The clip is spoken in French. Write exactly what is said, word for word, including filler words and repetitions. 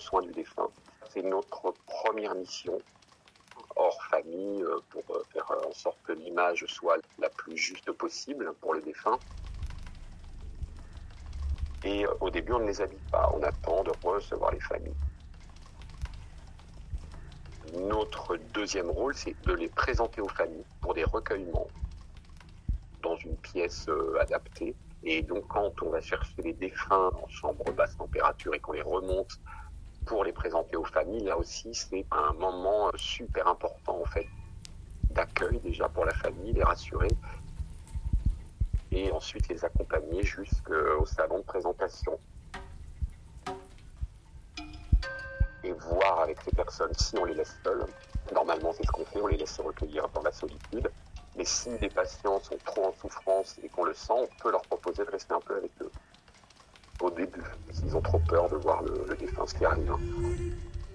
soin du défunt. C'est notre première mission hors famille pour faire en sorte que l'image soit la plus juste possible pour le défunt. Et au début, on ne les habille pas, on attend de recevoir les familles. Notre deuxième rôle, c'est de les présenter aux familles pour des recueillements dans une pièce adaptée. Et donc, quand on va chercher les défunts en chambre basse température et qu'on les remonte pour les présenter aux familles, là aussi, c'est un moment super important, en fait, d'accueil déjà pour la famille, les rassurer, et ensuite les accompagner jusqu'au salon de présentation. Et voir avec ces personnes si on les laisse seules. Normalement, c'est ce qu'on fait, on les laisse se recueillir dans la solitude. Mais si les patients sont trop en souffrance et qu'on le sent, on peut leur proposer de rester un peu avec eux au début, s'ils ont trop peur de voir le, le défunt, ce qui arrive.